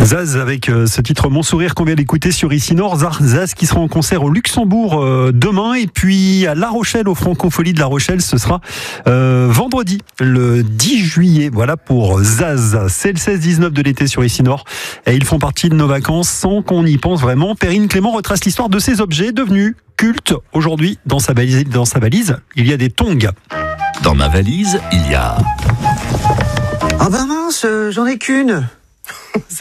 Zaz avec ce titre Mon Sourire qu'on vient d'écouter sur Ici Nord. Zaz qui sera en concert au Luxembourg demain, et puis à La Rochelle, au Francofolie de La Rochelle, ce sera vendredi le 10 juillet. Voilà pour Zaz. C'est le 16-19 de l'été sur Ici Nord et ils font partie de nos vacances sans qu'on y pense vraiment. Perrine Clément retrace l'histoire de ces objets devenus cultes. Aujourd'hui, dans sa valise, il y a des tongs. Dans ma valise, il y a... Ah bah mince, j'en ai qu'une.